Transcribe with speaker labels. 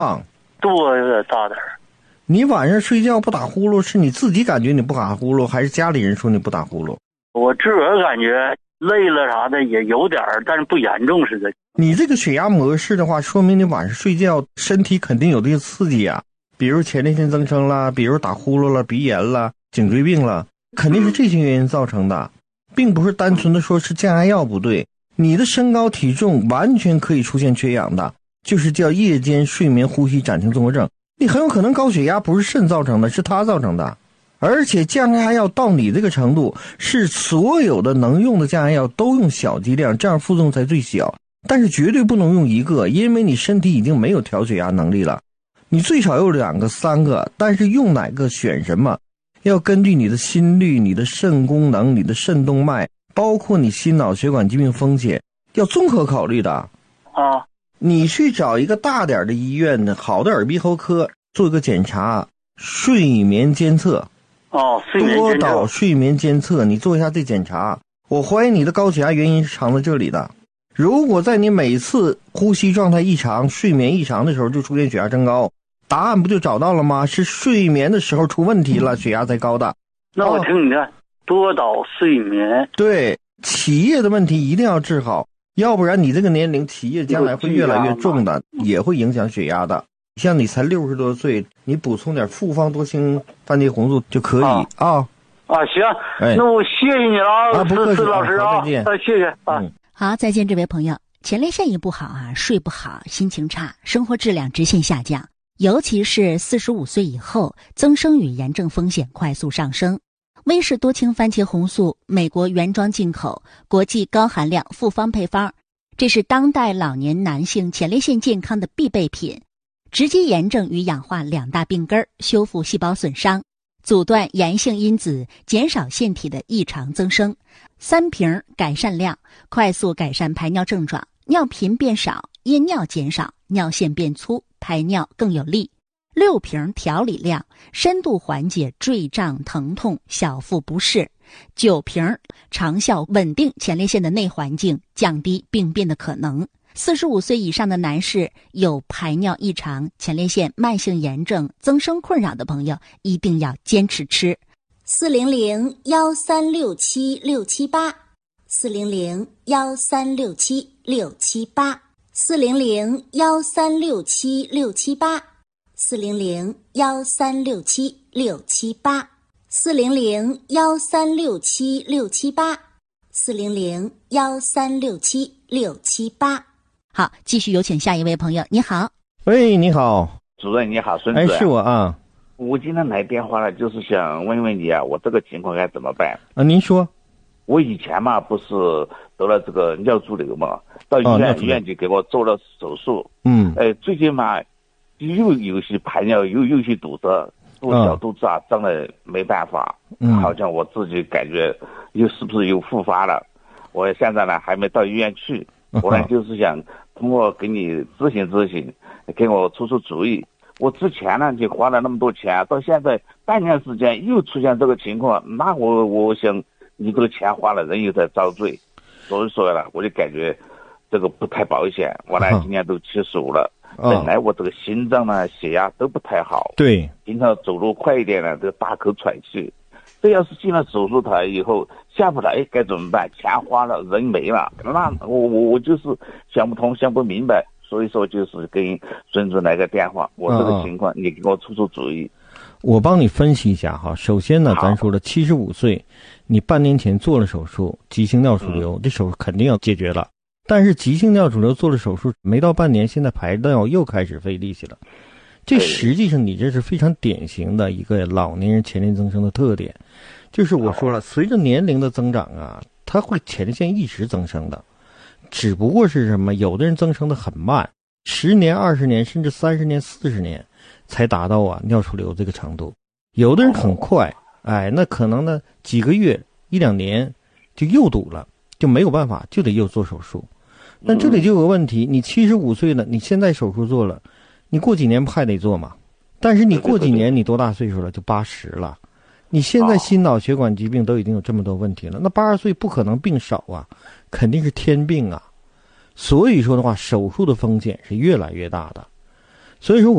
Speaker 1: 啊？
Speaker 2: 多大点儿。
Speaker 1: 你晚上睡觉不打呼噜，是你自己感觉你不打呼噜，还是家里人说你不打呼噜？
Speaker 2: 我自个儿感觉累了啥的也有点儿，但是不严重似的。
Speaker 1: 你这个血压模式的话，说明你晚上睡觉身体肯定有这些刺激啊，比如前列腺增生啦，比如打呼噜了，鼻炎了，颈椎病了，肯定是这些原因造成的，并不是单纯的说是降压药不对。你的身高体重完全可以出现缺氧的，就是叫夜间睡眠呼吸暂停综合症。你很有可能高血压不是肾造成的，是它造成的。而且降压药到你这个程度，是所有的能用的降压药都用小剂量，这样副作用才最小。但是绝对不能用一个，因为你身体已经没有调血压能力了。你最少有2个、3个，但是用哪个选什么，要根据你的心率、你的肾功能、你的肾动脉，包括你心脑血管疾病风险，要综合考虑的。
Speaker 2: 啊，
Speaker 1: 你去找一个大点的医院的好的耳鼻喉科做一个检查，睡眠监测。
Speaker 2: 睡眠监测。
Speaker 1: 多导睡眠监测，你做一下这检查。我怀疑你的高血压原因是藏在这里的。如果在你每次呼吸状态异常、睡眠异常的时候就出现血压升高，答案不就找到了吗？是睡眠的时候出问题了，血压才高的。
Speaker 2: 那我听你的，多导睡眠。
Speaker 1: 对，起夜的问题一定要治好，要不然你这个年龄起夜将来会越来越重的，也会影响血压的。像你才60多岁，你补充点复方多氢番茄红素就可以啊。
Speaker 2: 行，那我谢谢你了，
Speaker 1: 不客气，
Speaker 2: 老师啊，
Speaker 1: 再见。
Speaker 2: 谢谢啊。
Speaker 3: 好，再见，这位朋友。前列腺一不好啊，睡不好，心情差，生活质量直线下降，尤其是45岁以后，增生与炎症风险快速上升。威氏多氢番茄红素，美国原装进口，国际高含量复方配方，这是当代老年男性前列腺健康的必备品，直击炎症与氧化2大病根，修复细胞损伤，阻断炎性因子，减少腺体的异常增生。3瓶改善量，快速改善排尿症状，尿频变少，夜尿减少，尿线变粗，排尿更有力。6瓶调理量，深度缓解坠胀疼痛、小腹不适。9瓶长效稳定前列腺的内环境，降低病变的可能。45岁以上的男士有排尿异常、前列腺慢性炎症、增生困扰的朋友，一定要坚持吃。
Speaker 4: 400-1367-678 400-1367-678 400-1367-678 400-1367-678 400-1367-678 400-1367-678。
Speaker 3: 好，继续有请下一位朋友。你好。
Speaker 1: 喂，你好。
Speaker 5: 主任你好，孙子。
Speaker 1: 是我啊。
Speaker 5: 我今天来电话了，就是想问问你啊，我这个情况该怎么办
Speaker 1: 啊？您说。
Speaker 5: 我以前嘛不是得了这个尿潴留嘛，到医院就给我做了手术。最近嘛又有些排尿有些堵塞，我小肚子胀了没办法，好像我自己感觉是不是又复发了。我现在呢还没到医院去，我呢就是想通过给你咨询咨询，给我出主意。我之前呢就花了那么多钱，到现在半年时间又出现这个情况，那我想你这个钱花了，人又在遭罪，所以说呢我就感觉这个不太保险。我呢今年都75了，本来我这个心脏呢血压都不太好，
Speaker 1: 对，
Speaker 5: 平常走路快一点呢都大口喘气。这要是进了手术台以后下不来该怎么办？钱花了人没了，那我就是想不通想不明白，所以说就是给孙子来个电话，我这个情况你给我出主意。
Speaker 1: 我帮你分析一下哈。首先呢，咱说了75岁，你半年前做了手术，急性尿储留，这手术肯定要解决了。但是急性尿储留做了手术没到半年，现在排尿又开始费力气了。这实际上你这是非常典型的一个老年人前列腺增生的特点，就是我说了，随着年龄的增长啊，它会前列腺一直增生的，只不过是什么，有的人增生的很慢，10年、20年甚至30年、40年才达到尿储留这个程度，有的人很快，那可能呢几个月1-2年就又堵了，就没有办法，就得又做手术。但这里就有个问题，你75岁了，你现在手术做了，你过几年不还得做吗？但是你过几年你多大岁数了？就80了。你现在心脑血管疾病都已经有这么多问题了，那80岁不可能病少啊，肯定是天病啊。所以说的话，手术的风险是越来越大的。 所以说